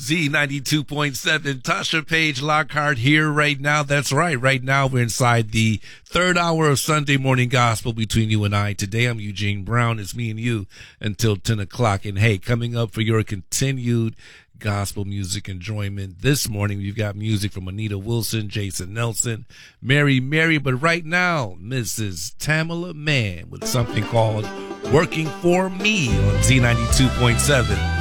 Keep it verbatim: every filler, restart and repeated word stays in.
Z ninety-two point seven, Tasha Page Lockhart here right now. That's right. Right now we're inside the third hour of Sunday Morning Gospel between you and I. Today I'm Eugene Brown. It's me and you until ten o'clock. And hey, coming up for your continued gospel music enjoyment this morning, we've got music from Anita Wilson, Jason Nelson, Mary Mary. But right now, Missus Tamala Mann with something called Working For Me on Z ninety-two point seven.